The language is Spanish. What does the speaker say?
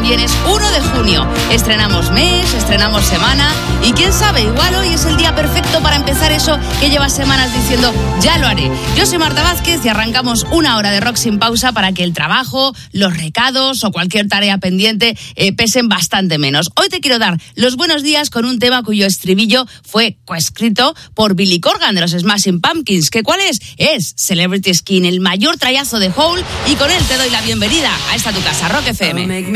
también es 1 de junio. Estrenamos mes, estrenamos semana y quién sabe, igual hoy es el día perfecto para empezar eso que llevas semanas diciendo, ya lo haré. Yo soy Marta Vázquez y arrancamos una hora de rock sin pausa para que el trabajo, los recados o cualquier tarea pendiente pesen bastante menos. Hoy te quiero dar los buenos días con un tema cuyo estribillo fue coescrito por Billy Corgan de los Smashing Pumpkins. ¿Qué cuál es? Es Celebrity Skin, el mayor trayazo de Hole, y con él te doy la bienvenida a esta tu casa, Rock FM.